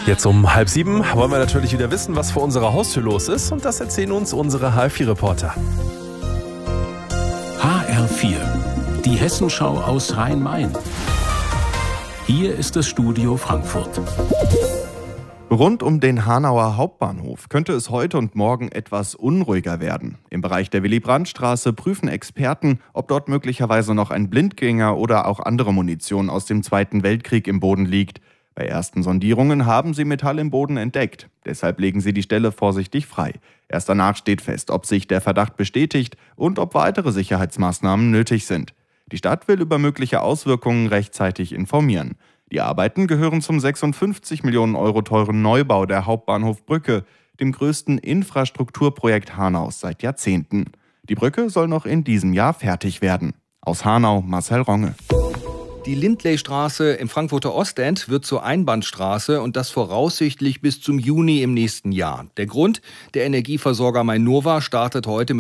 Jetzt um 6:30 wollen wir natürlich wieder wissen, was vor unserer Haustür los ist. Und das erzählen uns unsere HR4-Reporter. HR4, die Hessenschau aus Rhein-Main. Hier ist das Studio Frankfurt. Rund um den Hanauer Hauptbahnhof könnte es heute und morgen etwas unruhiger werden. Im Bereich der Willy-Brandt-Straße prüfen Experten, ob dort möglicherweise noch ein Blindgänger oder auch andere Munition aus dem Zweiten Weltkrieg im Boden liegt. Bei ersten Sondierungen haben sie Metall im Boden entdeckt. Deshalb legen sie die Stelle vorsichtig frei. Erst danach steht fest, ob sich der Verdacht bestätigt und ob weitere Sicherheitsmaßnahmen nötig sind. Die Stadt will über mögliche Auswirkungen rechtzeitig informieren. Die Arbeiten gehören zum 56 Millionen Euro teuren Neubau der Hauptbahnhofbrücke, dem größten Infrastrukturprojekt Hanaus seit Jahrzehnten. Die Brücke soll noch in diesem Jahr fertig werden. Aus Hanau, Marcel Ronge. Die Lindleystraße im Frankfurter Ostend wird zur Einbahnstraße und das voraussichtlich bis zum Juni im nächsten Jahr. Der Grund: der Energieversorger Mainova startet heute